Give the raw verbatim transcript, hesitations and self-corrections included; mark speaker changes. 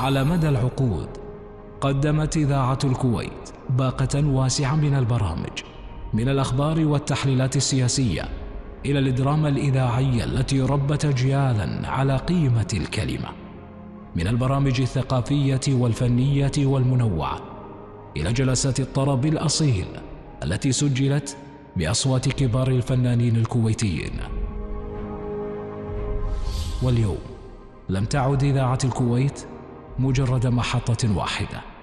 Speaker 1: على مدى العقود قدمت إذاعة الكويت باقة واسعة من البرامج، من الأخبار والتحليلات السياسية إلى الدراما الإذاعية التي ربت أجيالا على قيمة الكلمة، من البرامج الثقافية والفنية والمنوعة إلى جلسات الطرب الأصيل التي سجلت بأصوات كبار الفنانين الكويتيين. واليوم لم تعد إذاعة الكويت مجرد محطة واحدة،